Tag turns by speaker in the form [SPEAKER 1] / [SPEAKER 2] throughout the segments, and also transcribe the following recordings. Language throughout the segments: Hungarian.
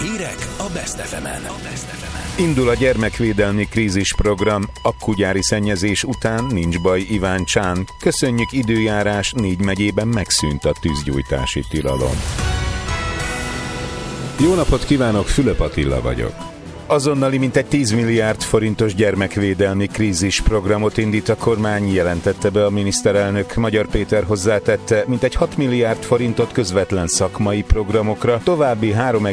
[SPEAKER 1] Hírek a Best FM-en.
[SPEAKER 2] Indul a gyermekvédelmi krízisprogram. Akkugyári szennyezés után nincs baj Iváncsán. Köszönjük időjárás, 4 megyében megszűnt a tűzgyújtási tilalom. Jó napot kívánok, Fülöp Attila vagyok. Azonnali mintegy 10 milliárd forintos gyermekvédelmi krízisprogramot indít a kormány, jelentette be a miniszterelnök. Magyar Péter hozzátette, mintegy 6 milliárd forintot közvetlen szakmai programokra, további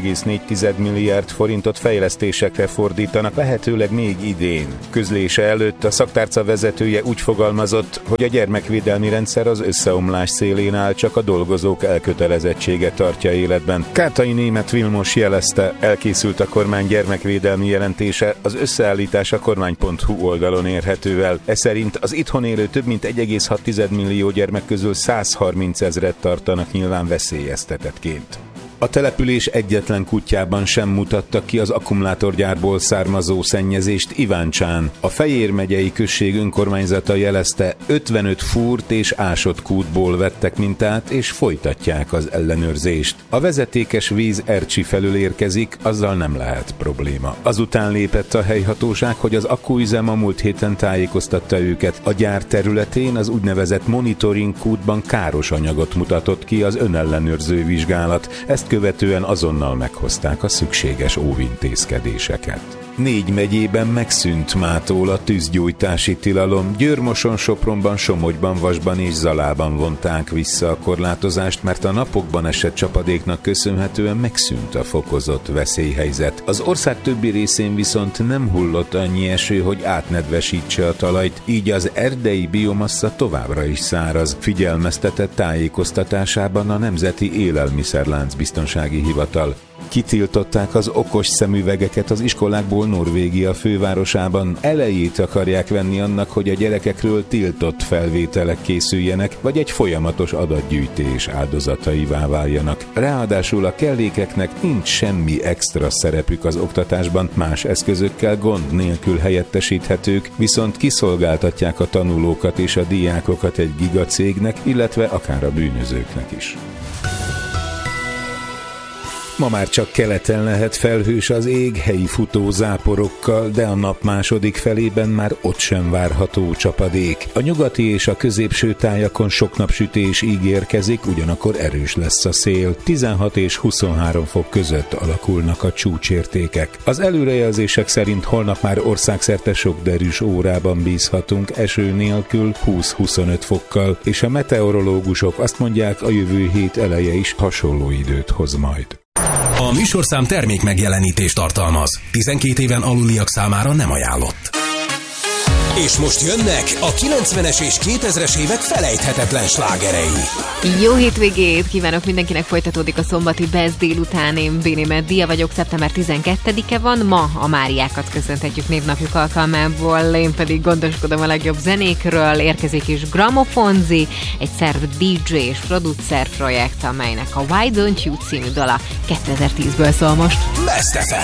[SPEAKER 2] 3,4 milliárd forintot fejlesztésekre fordítanak, lehetőleg még idén. Közlése előtt a szaktárca vezetője úgy fogalmazott, hogy a gyermekvédelmi rendszer az összeomlás szélén áll, csak a dolgozók elkötelezettsége tartja életben. Kátai Németh Vilmos jelezte, elkészült a kormány gyermekvédelmi jelentése, az összeállítás a kormány.hu oldalon érhető el. Ez szerint az itthon élő több mint 1,6 millió gyermek közül 130 000-et tartanak nyilván veszélyeztetettként. A település egyetlen kutyában sem mutattak ki az akkumulátorgyárból származó szennyezést Iváncsán. A Fejér megyei község önkormányzata jelezte, 55 fúrt és ásott kútból vettek mintát, és folytatják az ellenőrzést. A vezetékes víz Ercsi felől érkezik, azzal nem lehet probléma. Azután lépett a helyhatóság, hogy az akkuüzem a múlt héten tájékoztatta őket. A gyár területén az úgynevezett monitoring kútban káros anyagot mutatott ki az önellenőrző vizsgálat. Ezt követően azonnal meghozták a szükséges óvintézkedéseket. 4 megyében megszűnt mától a tűzgyújtási tilalom. Győr-Moson, Sopronban, Somogyban, Vasban és Zalában vonták vissza a korlátozást, mert a napokban esett csapadéknak köszönhetően megszűnt a fokozott veszélyhelyzet. Az ország többi részén viszont nem hullott annyi eső, hogy átnedvesítse a talajt, így az erdei biomassa továbbra is száraz, figyelmeztetett tájékoztatásában a Nemzeti Élelmiszerlánc Biztonsági Hivatal. Kitiltották az okos szemüvegeket az iskolákból Norvégia fővárosában. Elejét akarják venni annak, hogy a gyerekekről tiltott felvételek készüljenek, vagy egy folyamatos adatgyűjtés áldozataivá váljanak. Ráadásul a kellékeknek nincs semmi extra szerepük az oktatásban, más eszközökkel gond nélkül helyettesíthetők, viszont kiszolgáltatják a tanulókat és a diákokat egy gigacégnek, illetve akár a bűnözőknek is. Ma már csak keleten lehet felhős az ég, helyi futó záporokkal, de a nap második felében már ott sem várható csapadék. A nyugati és a középső tájakon sok napsütés ígérkezik, ugyanakkor erős lesz a szél. 16 és 23 fok között alakulnak a csúcsértékek. Az előrejelzések szerint holnap már országszerte sok derűs órában bízhatunk, eső nélkül 20-25 fokkal, és a meteorológusok azt mondják, a jövő hét eleje is hasonló időt hoz majd.
[SPEAKER 1] A műsorszám termék megjelenítést tartalmaz. 12 éven aluliak számára nem ajánlott. És most jönnek a 90-es és 2000-es évek felejthetetlen slágerei.
[SPEAKER 3] Jó hétvégét kívánok mindenkinek, folytatódik a szombati Best délután. Én Béni Meddia vagyok, szeptember 12-e van, ma a Máriákat köszönhetjük névnapjuk alkalmából, én pedig gondoskodom a legjobb zenékről. Érkezik is Gramofonzi, egy szerb DJ és producer projekt, amelynek a Why Don't You című dala 2010-ből szól most.
[SPEAKER 1] Best FM.